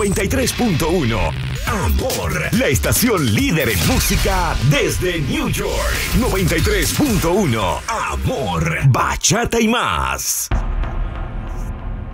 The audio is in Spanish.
93.1. Amor, la estación líder en música desde New York. 93.1. Amor, bachata y más.